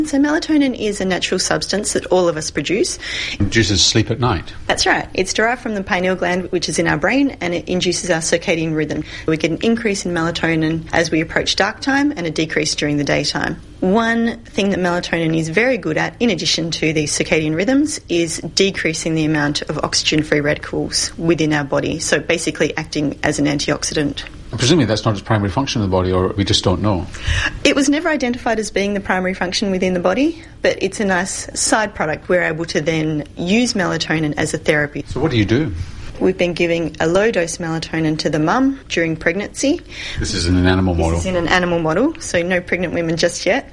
So melatonin is a natural substance that all of us produce. It induces sleep at night. That's right. It's derived from the pineal gland, which is in our brain, and it induces our circadian rhythm. We get an increase in melatonin as we approach dark time and a decrease during the daytime. One thing that melatonin is very good at, in addition to these circadian rhythms, is decreasing the amount of oxygen-free radicals within our body, so basically acting as an antioxidant. Presumably that's not its primary function of the body, or we just don't know. It was never identified as being the primary function within the body, but it's a nice side product. We're able to then use melatonin as a therapy. So what do you do? We've been giving a low-dose melatonin to the mum during pregnancy. This is in an animal model? This is in an animal model, so no pregnant women just yet.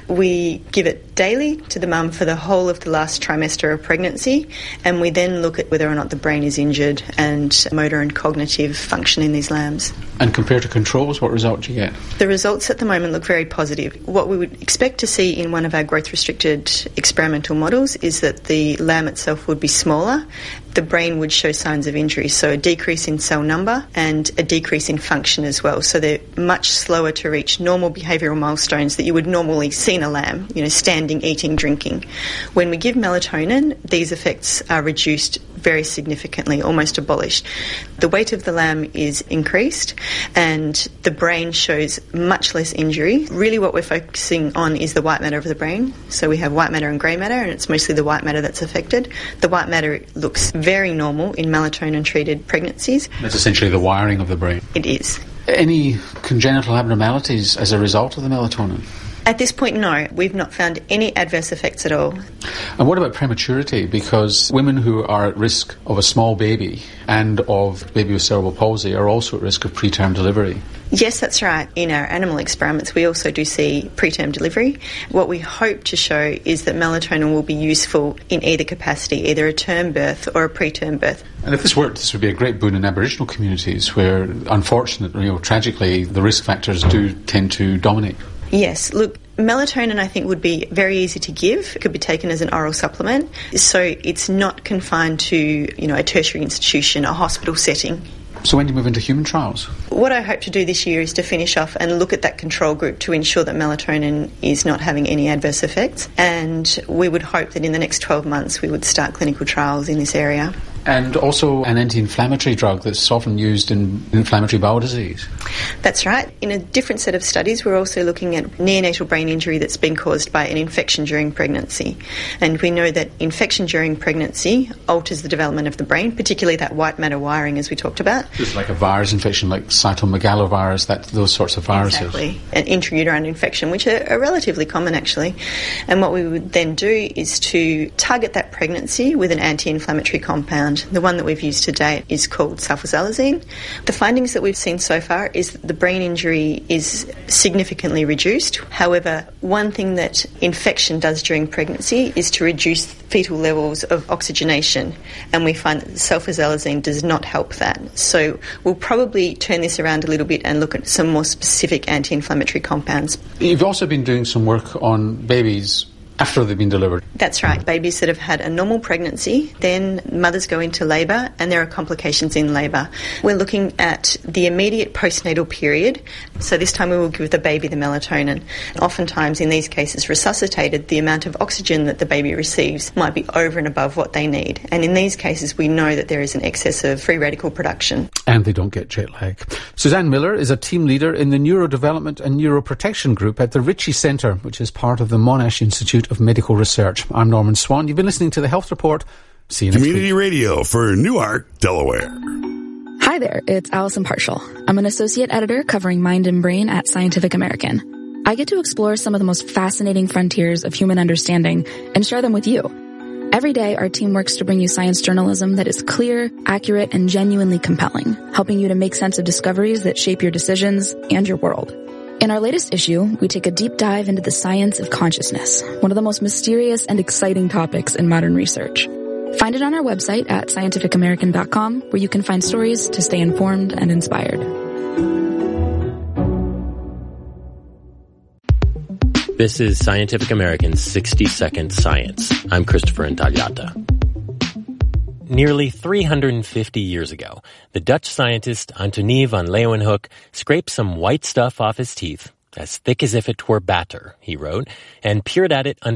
We give it daily to the mum for the whole of the last trimester of pregnancy, and we then look at whether or not the brain is injured and motor and cognitive function in these lambs. And compared to controls, what result do you get? The results at the moment look very positive. What we would expect to see in one of our growth-restricted experimental models is that the lamb itself would be smaller. The brain would show signs of injury, so a decrease in cell number and a decrease in function as well. So they're much slower to reach normal behavioural milestones that you would normally see in a lamb, standing, eating, drinking. When we give melatonin, these effects are reduced very significantly, almost abolished. The weight of the lamb is increased and the brain shows much less injury. Really what we're focusing on is the white matter of the brain. So we have white matter and grey matter, and it's mostly the white matter that's affected. The white matter looks very normal in melatonin-treated pregnancies. That's essentially the wiring of the brain. It is. Any congenital abnormalities as a result of the melatonin? At this point, no. We've not found any adverse effects at all. And what about prematurity? Because women who are at risk of a small baby and of baby with cerebral palsy are also at risk of preterm delivery. Yes, that's right. In our animal experiments, we also do see preterm delivery. What we hope to show is that melatonin will be useful in either capacity, either a term birth or a preterm birth. And if this worked, this would be a great boon in Aboriginal communities where, unfortunately, tragically, the risk factors do tend to dominate. Yes, look, melatonin I think would be very easy to give. It could be taken as an oral supplement, so it's not confined to, a tertiary institution, a hospital setting. So when do you move into human trials? What I hope to do this year is to finish off and look at that control group to ensure that melatonin is not having any adverse effects, and we would hope that in the next 12 months we would start clinical trials in this area. And also an anti-inflammatory drug that's often used in inflammatory bowel disease. That's right. In a different set of studies, we're also looking at neonatal brain injury that's been caused by an infection during pregnancy. And we know that infection during pregnancy alters the development of the brain, particularly that white matter wiring, as we talked about. It's like a virus infection, like cytomegalovirus, those sorts of viruses. Exactly. An intrauterine infection, which are relatively common, actually. And what we would then do is to target that pregnancy with an anti-inflammatory compound. The one that we've used to date is called sulfasalazine. The findings that we've seen so far is that the brain injury is significantly reduced. However, one thing that infection does during pregnancy is to reduce fetal levels of oxygenation, and we find that sulfasalazine does not help that. So we'll probably turn this around a little bit and look at some more specific anti-inflammatory compounds. You've also been doing some work on babies after they've been delivered. That's right. Babies that have had a normal pregnancy, then mothers go into labour and there are complications in labour. We're looking at the immediate postnatal period, so this time we will give the baby the melatonin. Oftentimes in these cases resuscitated, the amount of oxygen that the baby receives might be over and above what they need. And in these cases we know that there is an excess of free radical production. And they don't get jet lag. Suzanne Miller is a team leader in the Neurodevelopment and Neuroprotection Group at the Ritchie Centre, which is part of the Monash Institute of Medical Research. I'm Norman Swan. You've been listening to The Health Report. See you next week. Community Radio for Newark, Delaware. Hi there, it's Allison Parshall. I'm an associate editor covering mind and brain at Scientific American. I get to explore some of the most fascinating frontiers of human understanding and share them with you. Every day, our team works to bring you science journalism that is clear, accurate, and genuinely compelling, helping you to make sense of discoveries that shape your decisions and your world. In our latest issue, we take a deep dive into the science of consciousness, one of the most mysterious and exciting topics in modern research. Find it on our website at scientificamerican.com, where you can find stories to stay informed and inspired. This is Scientific American's 60-Second Science. I'm Christopher Intagliata. Nearly 350 years ago, the Dutch scientist Antonie van Leeuwenhoek scraped some white stuff off his teeth, as thick as if it were batter, he wrote, and peered at it